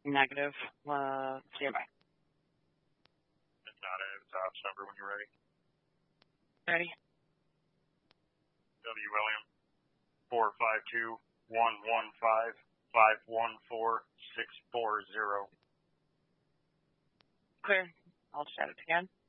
Negative. Stand by. Not a ops number when you're ready. Ready? W. William, 452-115-514-640. Clear. I'll chat it again.